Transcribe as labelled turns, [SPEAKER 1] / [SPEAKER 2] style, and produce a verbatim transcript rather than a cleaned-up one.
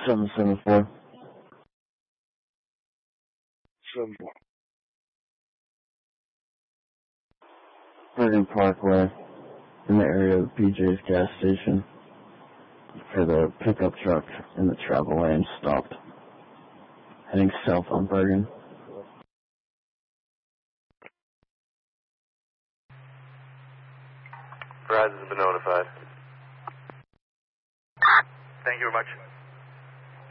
[SPEAKER 1] seven seven four.
[SPEAKER 2] seven four.
[SPEAKER 1] Bergen Parkway, in the area of P J's gas station, for the pickup truck in the travel lane stopped, heading south on Bergen.
[SPEAKER 3] Verizon has been notified. Thank you very much.